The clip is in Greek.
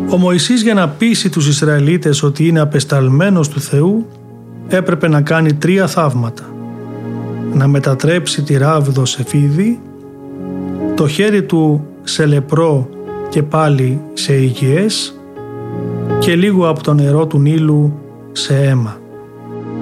Ο Μωυσής, για να πείσει τους Ισραηλίτες ότι είναι απεσταλμένος του Θεού, έπρεπε να κάνει 3 θαύματα. Να μετατρέψει τη ράβδο σε φίδι, το χέρι του σε λεπρό και πάλι σε υγιές και λίγο από το νερό του Νείλου σε αίμα.